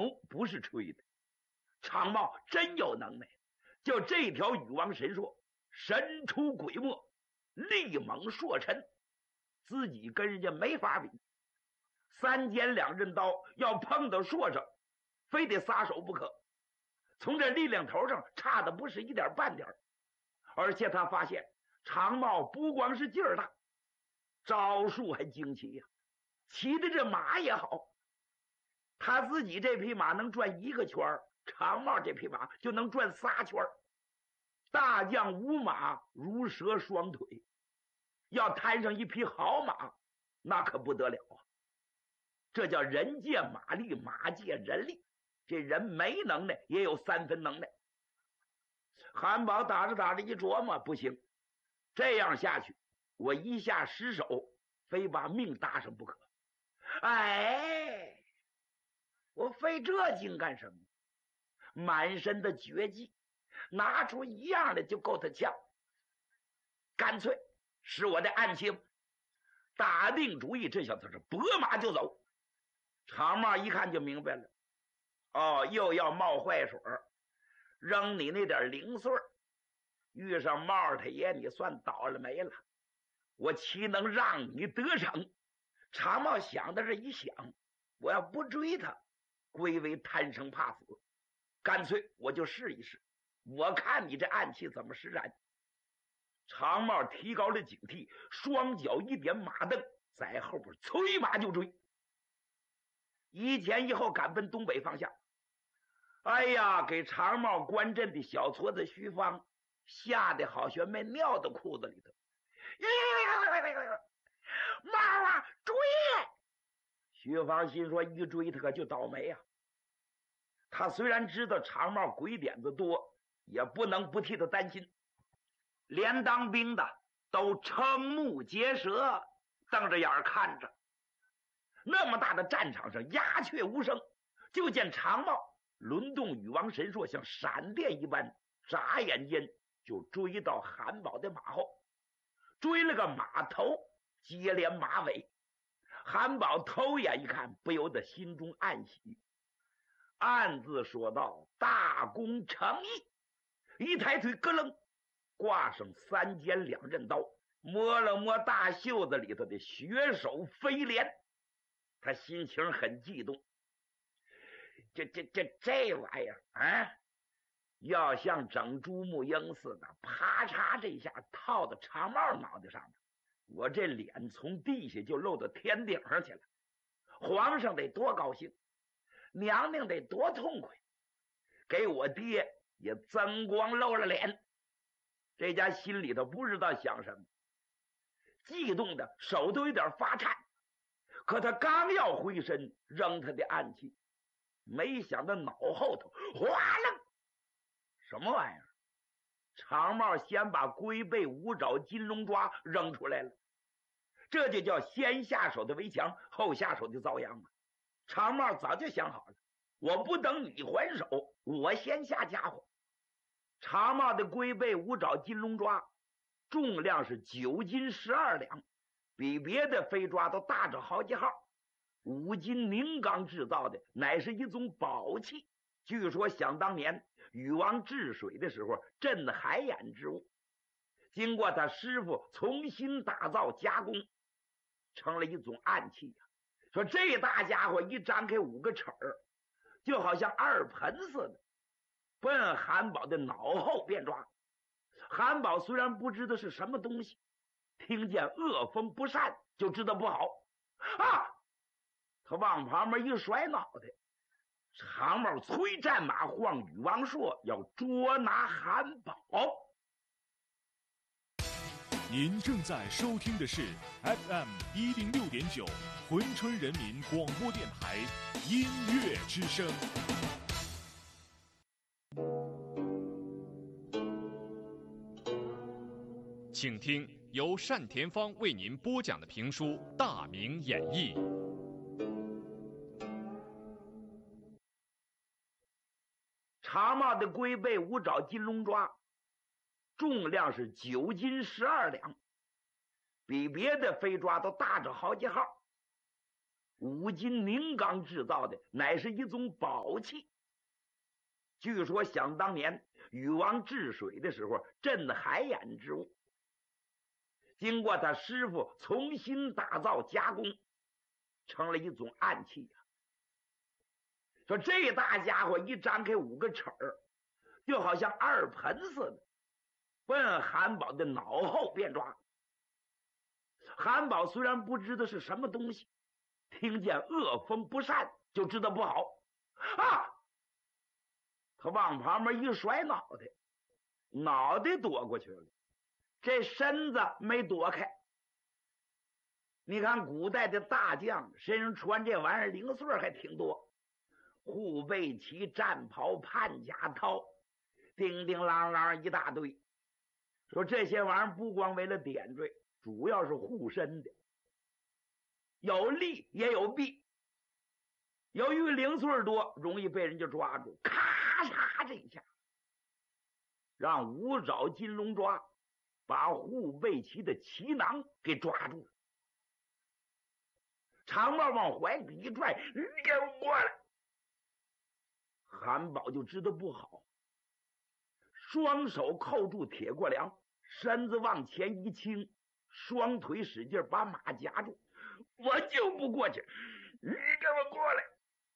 牛不是吹的，常茂真有能耐，就这条禹王神硕神出鬼没，力猛硕沉，自己跟人家没法比。三尖两刃刀要碰到硕上，非得撒手不可。从这力量头上差的不是一点半点，而且他发现常茂不光是劲儿大，招数还惊奇呀，骑的这马也好。他自己这匹马能转一个圈，常茂这匹马就能转仨圈。大将无马如蛇双腿，要摊上一匹好马，那可不得了啊！这叫人借马力，马借人力。这人没能耐也有3分能耐。韩宝打着打着一琢磨，不行，这样下去我一下失手，非把命搭上不可。哎，我费这劲干什么？满身的绝技，拿出一样的就够他呛。干脆是我的暗器，打定主意，这小子是拨马就走。常茂一看就明白了，哦，又要冒坏水，扔你那点零碎，遇上茂太爷你算倒了霉了，我岂能让你得逞？常茂想的是一想，我要不追他，归为贪生怕死，干脆我就试一试，我看你这暗器怎么施展。常茂提高了警惕，双脚一点马蹬，在后边催马就追，一前一后赶奔东北方向。哎呀，给常茂观阵的小矬子徐芳吓得好像没尿到裤子里头。茂啊，追！徐芳心说一追他可就倒霉啊。他虽然知道常茂鬼点子多，也不能不替他担心。连当兵的都瞠目结舌，瞪着眼看着。那么大的战场上鸦雀无声，就见常茂轮动禹王神硕，像闪电一般，眨眼间就追到韩宝的马后，追了个马头接连马尾。韩宝偷眼一看，不由得心中暗喜，暗自说道：大功成意。一抬腿咯楞挂上3尖2刃刀，摸了摸大袖子里头的血手飞镰，他心情很激动。这玩意儿啊，要像整朱木鹰似的，啪嚓这下套到常茂脑袋上面，我这脸从地下就露到天顶上去了。皇上得多高兴，娘娘得多痛快，给我爹也增光露了脸。这家心里头不知道想什么，激动的手都有点发颤。可他刚要回身扔他的暗器，没想到脑后头哗楞，什么玩意儿？常茂先把龟背五爪金龙抓扔出来了，这就叫先下手的为强，后下手的遭殃啊！常茂早就想好了，我不等你还手，我先下家伙。常茂的龟背五爪金龙抓重量是9斤12两，比别的飞抓都大着好几号，5金凝钢制造的，乃是一种宝器。据说想当年禹王治水的时候，镇海眼之物，经过他师傅重新打造加工，成了一种暗器呀。说这大家伙一张开5个齿儿，就好像2盆似的，奔韩宝的脑后便抓。韩宝虽然不知道是什么东西，听见恶风不善就知道不好啊！他往旁边一甩脑袋，常茂催战马晃禹王硕，要捉拿韩宝。 您正在收听的是 FM 106.9珲春人民广播电台音乐之声。请听由单田芳为您播讲的评书《大明演义》。 常茂的龟背五爪金龙抓重量是9斤12两，比别的飞抓都大着好几号。 五金凝钢制造的，乃是一种宝器。据说想当年禹王治水的时候，镇海眼之物，经过他师傅重新打造加工，成了一种暗器啊。说这大家伙一张开5个齿儿，就好像二盆似的，奔韩宝的脑后便抓。韩宝虽然不知道是什么东西，听见恶风不善就知道不好啊！他往旁边一甩脑袋，脑袋躲过去了，这身子没躲开。你看古代的大将身上穿这玩意儿零碎还挺多，护背旗、战袍、判甲套，叮叮啷啷一大堆。说这些玩意儿不光为了点缀，主要是护身的，有利也有弊。由于零碎多，容易被人家抓住，咔嚓这一下，让五爪金龙抓把护背旗的旗囊给抓住了。长帽往怀里一拽，你给我过来！韩宝就知道不好，双手扣住铁过梁，身子往前一倾，双腿使劲把马夹住。我就不过去，你给我过来！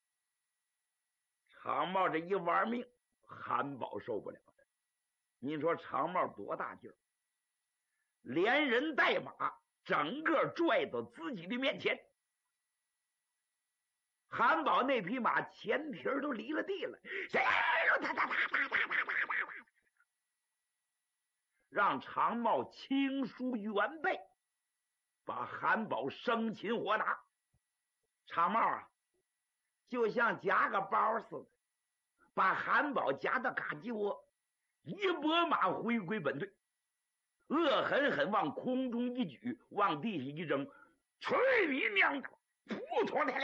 长帽这一玩命，韩宝受不了的。你说长帽多大劲儿，连人带马整个拽到自己的面前。韩宝那匹马前蹄都离了地了，让长帽轻舒原背，把韩宝生擒活拿。长帽啊，就像夹个包似的，把韩宝夹到嘎叽窝，一拨马回归本队，恶狠狠往空中一举，往地下一扔，去你娘的！扑通的，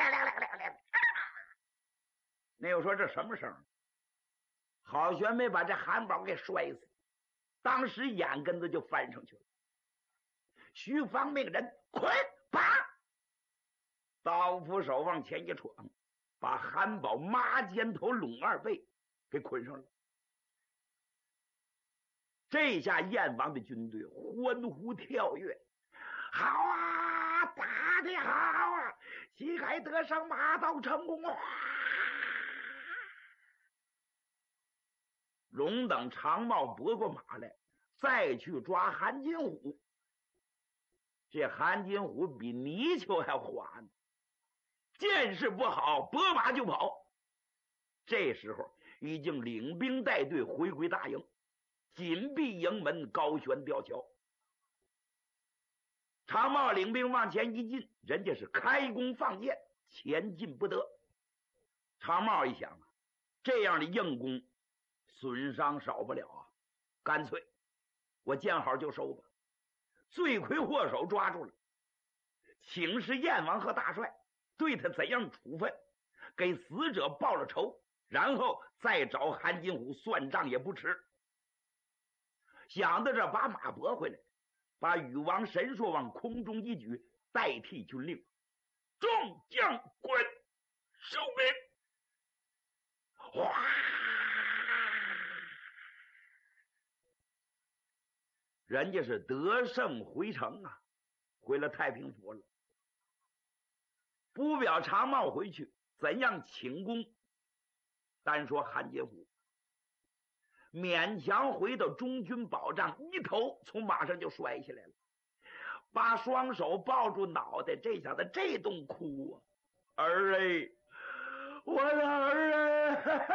那又说这什么声？好悬没把这韩宝给摔死，当时眼根子就翻上去了。徐芳命人捆绑，刀斧手往前一闯，把韩宝马肩头拢二背给捆上了。这下燕王的军队欢呼跳跃，好啊，打得好啊，旗开得胜，马到成功啊！龙等长帽拨过马来，再去抓韩金虎。这韩金虎比泥鳅还滑呢，见势不好，拨马就跑。这时候已经领兵带队回归大营，紧闭营门，高悬吊桥。长帽领兵往前一进，人家是开弓放箭，前进不得。长帽一想啊，这样的硬攻损伤少不了啊，干脆我见好就收吧。罪魁祸首抓住了，请示燕王和大帅，对他怎样处分，给死者报了仇，然后再找韩金虎算账也不迟。想到这，把马拨回来，把禹王神说往空中一举，代替军令：众将官收兵！哗！人家是得胜回城啊，回了太平府了。不表长帽回去，怎样请功？单说韩杰虎勉强回到中军保障，一头从马上就摔下来了，把双手抱住脑袋，这下子这顿哭啊！儿哎，我的儿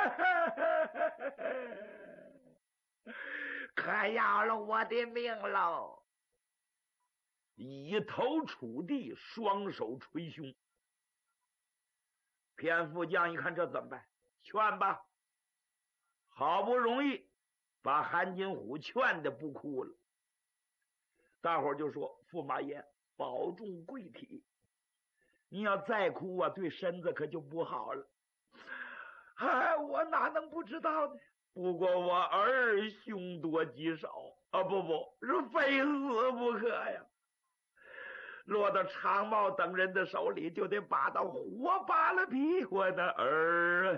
哎，可要了我的命喽！以头触地，双手捶胸。偏副将一看这怎么办？劝吧。好不容易把韩金虎劝的不哭了，大伙就说：驸马爷保重贵体，你要再哭啊，对身子可就不好了。哎，我哪能不知道呢？不过我儿凶多吉少啊，不是非死不可呀。 落到长茂等人的手里，就得把到火扒了比我的儿。